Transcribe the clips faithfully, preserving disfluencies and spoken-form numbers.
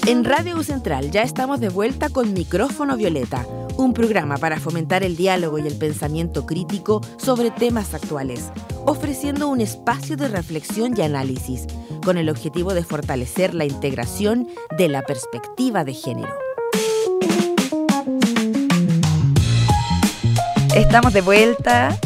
En Radio U Central ya estamos de vuelta con Micrófono Violeta, un programa para fomentar el diálogo y el pensamiento crítico sobre temas actuales, ofreciendo un espacio de reflexión y análisis, con el objetivo de fortalecer la integración de la perspectiva de género. Estamos de vuelta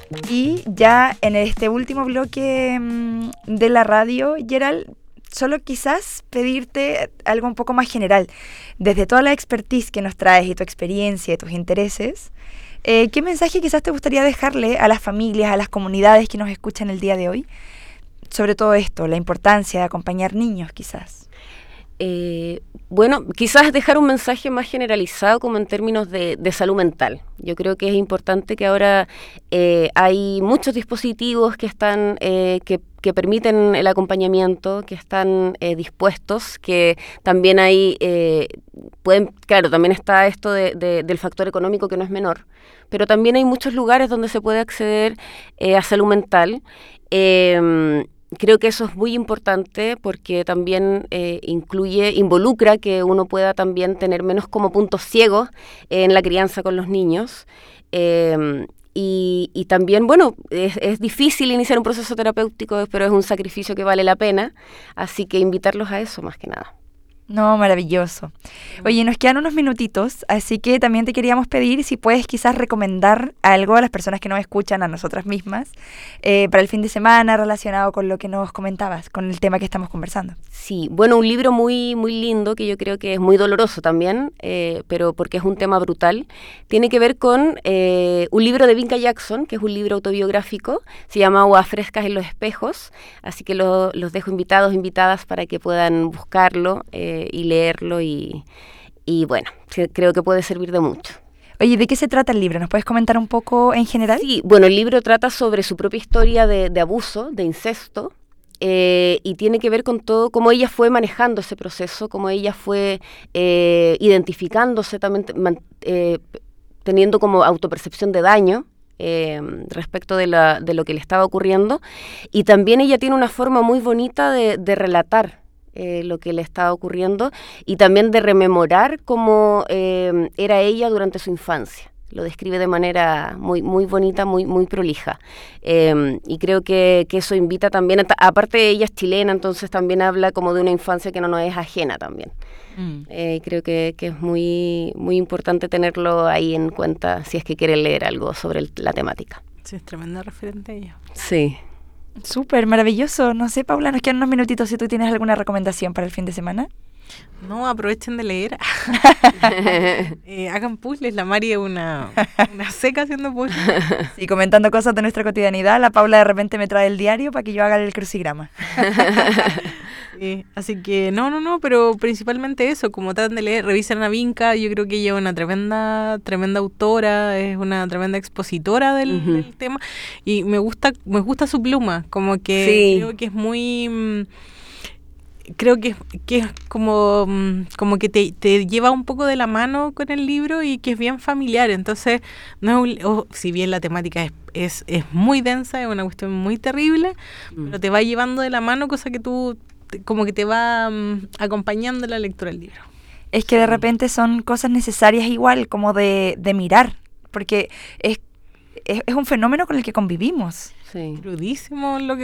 y ya en este último bloque mmm, de la radio, Gerald, solo quizás pedirte algo un poco más general. Desde toda la expertise que nos traes y tu experiencia y tus intereses, eh, ¿qué mensaje quizás te gustaría dejarle a las familias, a las comunidades que nos escuchan el día de hoy? Sobre todo esto, la importancia de acompañar niños quizás. Eh, bueno, quizás dejar un mensaje más generalizado como en términos de, de salud mental. Yo creo que es importante que ahora eh, hay muchos dispositivos que están eh, que, que permiten el acompañamiento, que están eh, dispuestos, que también hay, eh, pueden, claro, también está esto de, de, del factor económico que no es menor, pero también hay muchos lugares donde se puede acceder eh, a salud mental. Eh, Creo que eso es muy importante porque también eh, incluye, involucra que uno pueda también tener menos como puntos ciegos en la crianza con los niños. Eh, y, y también, bueno, es, es difícil iniciar un proceso terapéutico, pero es un sacrificio que vale la pena, así que invitarlos a eso más que nada. No, maravilloso. Oye, nos quedan unos minutitos, así que también te queríamos pedir si puedes quizás recomendar algo a las personas que nos escuchan, a nosotras mismas, eh, para el fin de semana relacionado con lo que nos comentabas, con el tema que estamos conversando. Sí, bueno, un libro muy, muy lindo que yo creo que es muy doloroso también, eh, pero porque es un tema brutal. Tiene que ver con eh, un libro de Vinca Jackson, que es un libro autobiográfico, se llama Aguas Frescas en los Espejos, así que lo, los dejo invitados, invitadas para que puedan buscarlo, eh, y leerlo y, y bueno, creo que puede servir de mucho. Oye, ¿de qué se trata el libro? ¿Nos puedes comentar un poco en general? Sí, bueno, el libro trata sobre su propia historia de, de abuso, de incesto, eh, y tiene que ver con todo, cómo ella fue manejando ese proceso, cómo ella fue eh, identificándose también, man, eh, teniendo como autopercepción de daño, Eh, respecto de, la, de lo que le estaba ocurriendo, y también ella tiene una forma muy bonita de, de relatar Eh, lo que le estaba ocurriendo y también de rememorar cómo eh, era ella durante su infancia. Lo describe de manera muy muy bonita, muy muy prolija. Eh, y creo que, que eso invita también, a, aparte ella es chilena, entonces también habla como de una infancia que no nos es ajena también. Mm. Eh, creo que, que es muy, muy importante tenerlo ahí en cuenta si es que quieren leer algo sobre el, la temática. Sí, es tremenda referente a ella. Sí. Súper, maravilloso. No sé, Paula, nos quedan unos minutitos si tú tienes alguna recomendación para el fin de semana. No, aprovechen de leer. eh, hagan puzzles. La Mari es una, una seca haciendo puzzles. Sí, comentando cosas de nuestra cotidianidad. La Paula de repente me trae el diario para que yo haga el crucigrama. Sí, así que no, no, no, pero principalmente eso, como tratan de leer, revisen a Vinca, yo creo que ella es una tremenda, tremenda autora, es una tremenda expositora del, uh-huh. del tema, y me gusta, me gusta su pluma, como que sí. Creo que es muy, creo que, que es como, como que te, te lleva un poco de la mano con el libro y que es bien familiar, entonces, no es un, oh, si bien la temática es es, es muy densa, es una cuestión muy terrible, mm. pero te va llevando de la mano, cosa que tú como que te va um, acompañando en la lectura del libro. Es que de repente son cosas necesarias igual, como de, de mirar, porque es, es, es un fenómeno con el que convivimos. Sí. Crudísimo lo que